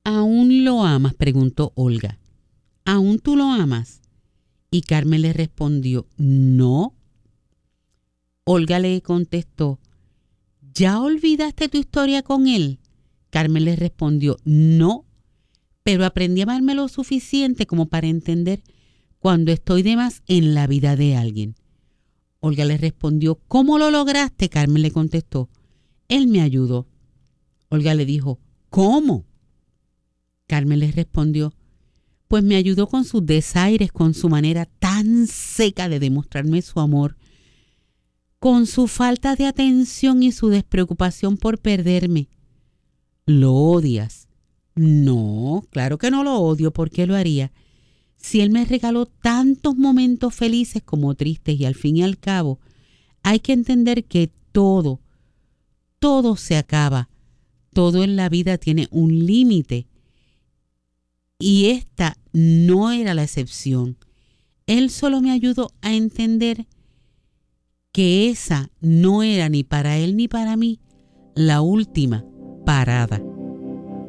¿Aún lo amas?, preguntó Olga. ¿Aún tú lo amas? Y Carmen le respondió, no. Olga le contestó, ¿ya olvidaste tu historia con él? Carmen le respondió, no, pero aprendí a amarme lo suficiente como para entender cuando estoy de más en la vida de alguien. Olga le respondió, ¿cómo lo lograste? Carmen le contestó, él me ayudó. Olga le dijo, ¿cómo? Carmen le respondió, pues me ayudó con sus desaires, con su manera tan seca de demostrarme su amor, con su falta de atención y su despreocupación por perderme. ¿Lo odias? No, claro que no lo odio. ¿Por qué lo haría? Si él me regaló tantos momentos felices como tristes y al fin y al cabo hay que entender que todo se acaba. Todo en la vida tiene un límite y esta no era la excepción. Él solo me ayudó a entender que esa no era ni para él ni para mí la última parada.